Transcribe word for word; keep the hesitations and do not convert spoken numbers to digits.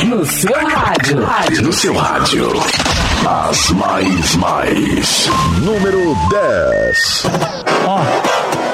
No seu rádio. rádio. No seu rádio. As mais mais. Número dez. Ó.